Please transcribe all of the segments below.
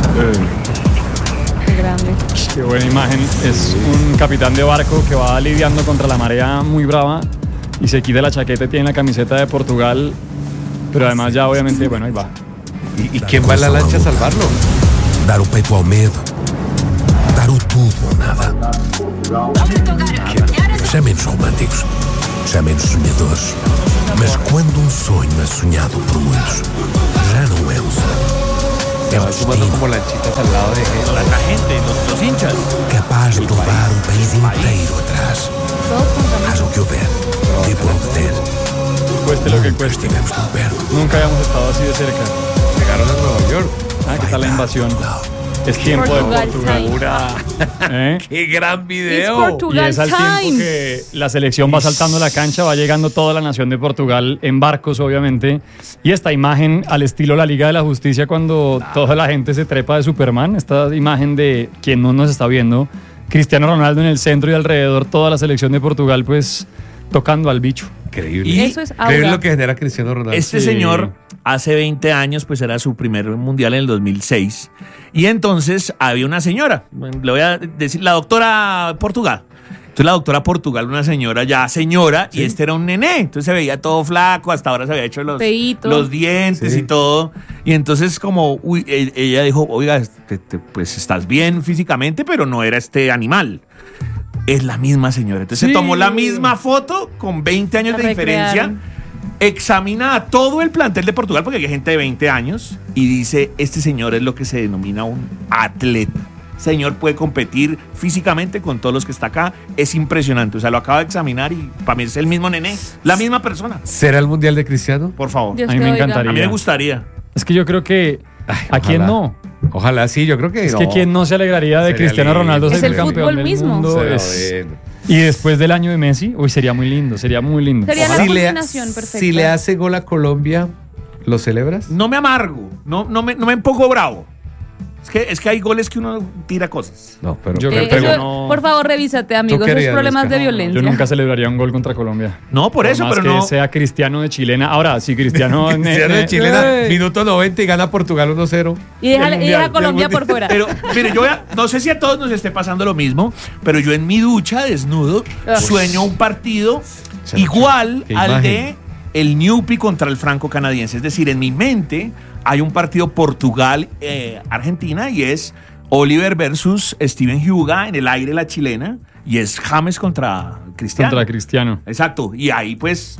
Qué grande. Qué buena imagen. Es un capitán de barco que va lidiando contra la marea muy brava y se quita la chaqueta y tiene la camiseta de Portugal. Pero además ya obviamente, bueno, ahí va. ¿Y quién va en la lancha a salvarlo? Dar o peito ao medo. Dar o tudo ou nada. Chamem-nos românticos. Chamem-nos sonhadores. Mas quando sonho é sonhado por muitos, já não é sonho. É Sumando como lanchitas al lado de La gente, los hinchas. Capaz de levar país inteiro atrás. Haja o que houver, dê por obter. Cueste lo que cueste. Estivemos tão perto. Nunca habíamos estado así de cerca. llegaron a Nueva York. ¿Qué tal la invasión? Es tiempo Portugal de Portugal. time. ¡Qué gran It's video! Y Portugal es al tiempo time. que la selección va saltando la cancha, va llegando toda la nación de Portugal en barcos, obviamente. Y esta imagen al estilo la Liga de la Justicia, cuando toda la gente se trepa de Superman, esta imagen de quien no nos está viendo, Cristiano Ronaldo en el centro y alrededor toda la selección de Portugal, pues tocando al bicho. Increíble. Y Eso es Increíble aura. lo que genera Cristiano Ronaldo. Este Sí. señor hace 20 años pues era su primer mundial en el 2006 y entonces había una señora, le voy a decir la doctora Portugal. Entonces la doctora Portugal, una señora ya señora, y este era un nené, entonces se veía todo flaco, hasta ahora se había hecho Feíto. los dientes Sí. y todo, y entonces como ella dijo, oiga, pues estás bien físicamente, pero no era este animal. Es la misma señora. Entonces Sí. se tomó la misma foto con 20 años de diferencia. Recrearon. Examina a todo el plantel de Portugal, porque hay gente de 20 años, y dice, este señor es lo que se denomina un atleta. Señor puede competir físicamente con todos los que está acá. Es impresionante. O sea, lo acaba de examinar y para mí es el mismo nené, la misma persona. ¿Será el mundial de Cristiano? Por favor. Dios A mí te me oiga. encantaría. A mí me gustaría. Es que yo creo que Ay, ¿a quién ojalá. no? Ojalá sí, yo creo que Es no. que quién no se alegraría de Sería Cristiano lindo. Ronaldo Es ser el campeón fútbol del mismo. mundo. Será Es- bueno. Y después del año de Messi, uy, sería muy lindo, sería muy lindo. Sería la Si le, combinación perfecta. si le hace gol a Colombia, ¿lo celebras? No me amargo, no me pongo bravo. Es que hay goles que uno tira cosas. No, pero Yo creo que Eso, no. por favor, revísate, amigo. Esos querías, problemas Luisca. de violencia. Yo nunca celebraría un gol contra Colombia. No, por eso, más pero que no. sea Cristiano de chilena. Ahora, si Cristiano... Cristiano de Chilena, ¡Ey! minuto 90 y gana Portugal 1-0. Y deja, Del y mundial, deja del Colombia mundial. por fuera. Pero, mire, no sé si a todos nos esté pasando lo mismo, pero yo en mi ducha, desnudo, sueño un partido igual qué al imagen. de el Newpi contra el franco canadiense. Es decir, en mi mente hay un partido Portugal-Argentina y es Oliver versus Steven Huga en el aire la chilena y es James contra Cristiano. Contra Cristiano. Exacto. Y ahí pues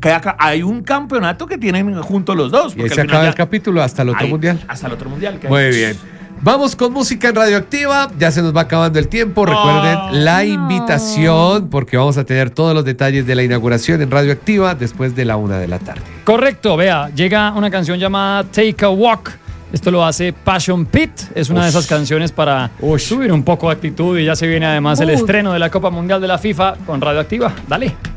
hay un campeonato que tienen juntos los dos. Y ahí porque se al final acaba el ya- capítulo hasta el otro ahí, mundial. Hasta el otro mundial. que hay. Muy bien. Vamos con música en Radioactiva. Ya se nos va acabando el tiempo. Recuerden la invitación porque vamos a tener todos los detalles de la inauguración en Radioactiva después de la 1 de la tarde. Correcto, vea, llega una canción llamada Take a Walk. Esto lo hace Passion Pit. Es una de esas canciones para subir un poco de actitud y ya se viene además el Mood. estreno de la Copa Mundial de la FIFA con Radioactiva. Dale.